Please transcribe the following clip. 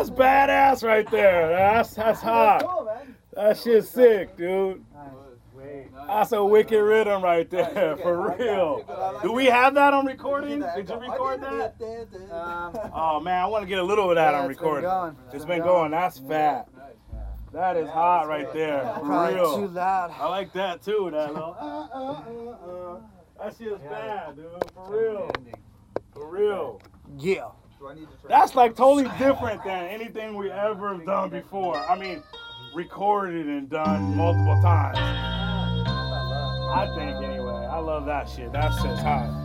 That's badass right there. That's hot. Cool, man. That shit's sick, dude. That's a wicked rhythm right there, for real. Do we have that on recording? Did you record that? Oh man, I want to get a little of that on recording. It's been going. That's fat. That is hot right there, for Probably real. too loud. I like that too. That little. That shit's bad, dude. For real. For real. Yeah. That's like totally different than anything we ever have done before. I mean, recorded and done multiple times. I think anyway. I love that shit. That shit's hot.